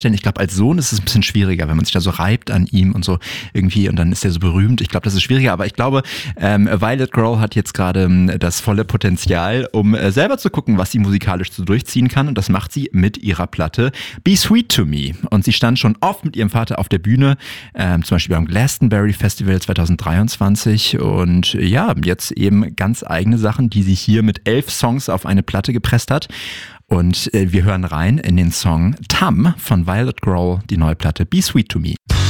Ich glaube, als Sohn ist es ein bisschen schwieriger, wenn man sich da so reibt an ihm und so irgendwie und dann ist er so berühmt. Ich glaube, das ist schwieriger, aber ich glaube, Violet Grohl hat jetzt gerade das volle Potenzial, um selber zu gucken, was sie musikalisch so durchziehen kann und das macht sie mit ihrer Platte Be Sweet to Me. Und sie stand schon oft mit ihrem Vater auf der Bühne, zum Beispiel beim Glastonbury Festival 2023 und ja, jetzt eben ganz eigene Sachen, die sie hier mit 11 Songs auf eine Platte gepresst hat. Und wir hören rein in den Song Tam von Violet Grohl, die neue Platte Be Sweet to Me.